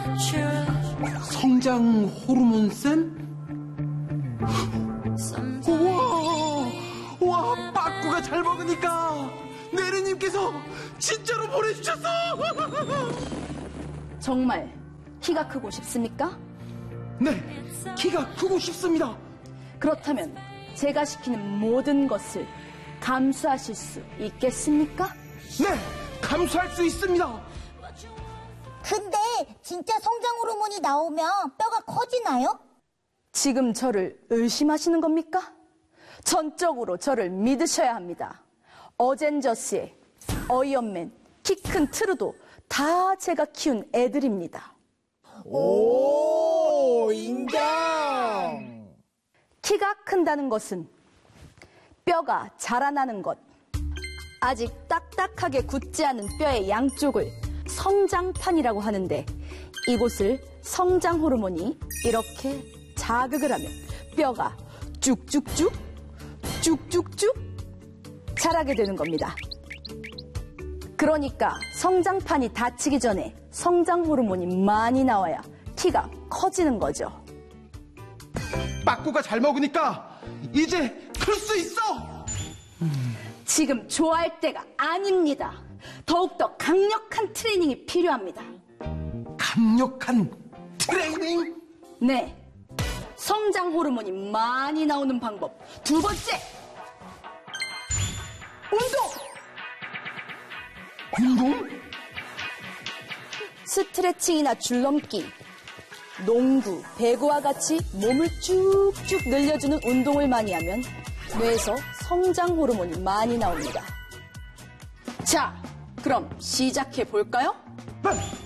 성장 호르몬 쌤? 우와, 빠꾸가 잘 먹으니까 내리님께서 진짜로 보내주셨어. 정말 키가 크고 싶습니까? 네, 키가 크고 싶습니다. 그렇다면 제가 시키는 모든 것을 감수하실 수 있겠습니까? 네, 감수할 수 있습니다. 근데 진짜 성장 호르몬이 나오면 뼈가 커지나요? 지금 저를 의심하시는 겁니까? 전적으로 저를 믿으셔야 합니다. 어젠저스의 어이언맨, 키 큰 트루도 다 제가 키운 애들입니다. 오, 인정! 키가 큰다는 것은 뼈가 자라나는 것, 아직 딱딱하게 굳지 않은 뼈의 양쪽을 성장판이라고 하는데, 이곳을 성장 호르몬이 이렇게 자극을 하면 뼈가 쭉쭉쭉 자라게 되는 겁니다. 그러니까 성장판이 닫히기 전에 성장 호르몬이 많이 나와야 키가 커지는 거죠. 빠꾸가 잘 먹으니까 이제 클 수 있어. 지금 좋아할 때가 아닙니다. 더욱더 강력한 트레이닝이 필요합니다. 강력한 트레이닝? 네, 성장 호르몬이 많이 나오는 방법 두 번째, 운동? 스트레칭이나 줄넘기, 농구, 배구와 같이 몸을 쭉쭉 늘려주는 운동을 많이 하면 뇌에서 성장 호르몬이 많이 나옵니다. 자, 그럼 시작해 볼까요? 네.